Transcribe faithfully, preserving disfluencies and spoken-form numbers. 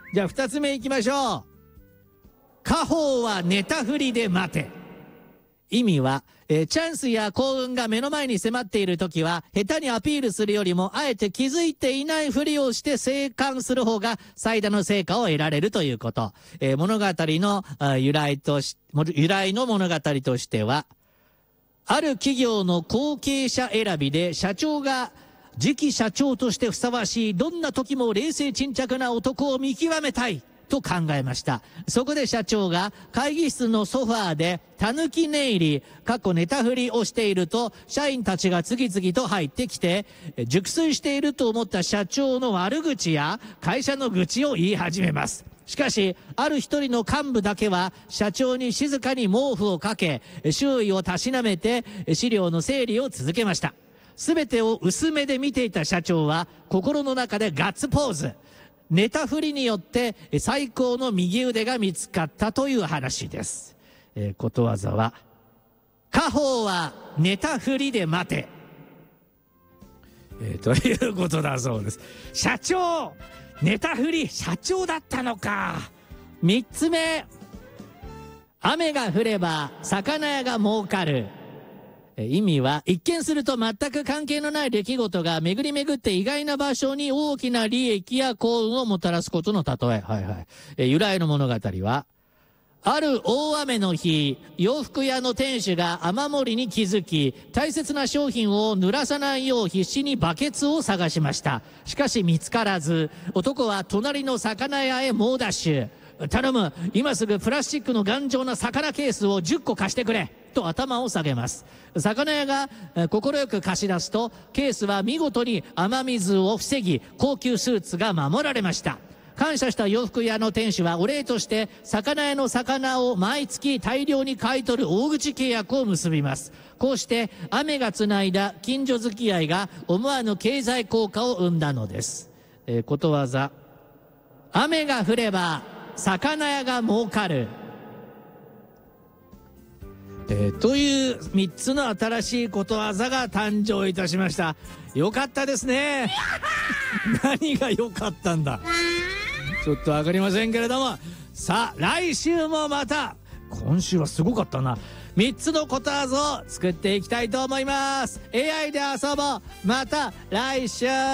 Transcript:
じゃあふたつめいきましょう。家宝は寝たふりで待て。意味は、えー、チャンスや幸運が目の前に迫っている時は下手にアピールするよりもあえて気づいていないふりをして生還する方が最大の成果を得られるということ、えー、物語の由来とし由来の物語としては、ある企業の後継者選びで社長が次期社長としてふさわしいどんな時も冷静沈着な男を見極めたいと考えました。そこで社長が会議室のソファーでたぬき寝入り、かっこ寝たふりをしていると、社員たちが次々と入ってきて、熟睡していると思った社長の悪口や会社の愚痴を言い始めます。しかし、ある一人の幹部だけは社長に静かに毛布をかけ、周囲をたしなめて資料の整理を続けました。すべてを薄めで見ていた社長は心の中でガッツポーズ。寝たふりによって最高の右腕が見つかったという話です。えー、ことわざは、家宝は寝たふりで待て。えー、ということだそうです。社長、寝たふり、社長だったのか。三つ目、雨が降れば魚屋が儲かる。意味は、一見すると全く関係のない出来事が巡り巡って意外な場所に大きな利益や幸運をもたらすことの例え。はいはい。え由来の物語は、ある大雨の日、洋服屋の店主が雨漏りに気づき、大切な商品を濡らさないよう必死にバケツを探しました。しかし見つからず、男は隣の魚屋へ猛ダッシュ。頼む、今すぐプラスチックの頑丈な魚ケースをじゅっこ貸してくれと頭を下げます。魚屋が快く貸し出すと、ケースは見事に雨水を防ぎ、高級スーツが守られました。感謝した洋服屋の店主はお礼として魚屋の魚を毎月大量に買い取る大口契約を結びます。こうして雨がつないだ近所付き合いが思わぬ経済効果を生んだのです。えー、ことわざ、雨が降れば魚屋が儲かる。えー、というみっつの新しいことわざが誕生いたしました。よかったですね。何がよかったんだ、ちょっとわかりませんけれども、さあ来週もまた、今週はすごかったな、みっつのことわざを作っていきたいと思います。 エーアイ で遊ぼう。また来週。